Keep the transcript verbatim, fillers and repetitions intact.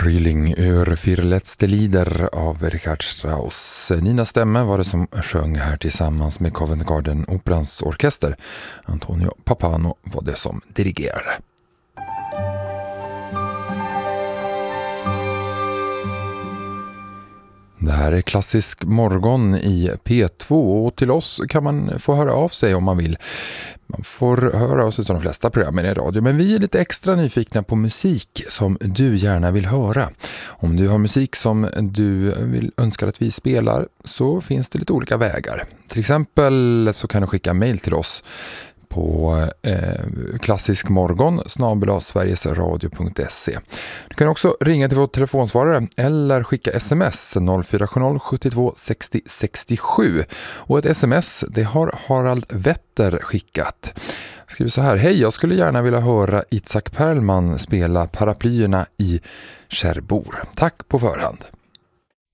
Frühling ur Vier letzte Lieder av Richard Strauss. Nina Stämme var det som sjöng här tillsammans med Covent Garden Operans orkester. Antonio Papano var det som dirigerade. Det här är Klassisk morgon i P två och till oss kan man få höra av sig om man vill. Man får höra oss av de flesta programmen i radio, men vi är lite extra nyfikna på musik som du gärna vill höra. Om du har musik som du vill önska att vi spelar så finns det lite olika vägar. Till exempel så kan du skicka mejl till oss på eh, klassiskmorgon snabel-a sverigesradio punkt se. Du kan också ringa till vår telefonsvarare eller skicka sms noll fyra sju noll sju två sex noll sex sju. Och ett sms, det har Harald Wetter skickat. Skriver så här: hej, jag skulle gärna vilja höra Itzhak Perlman spela Paraplyerna i Cherbourg. Tack på förhand.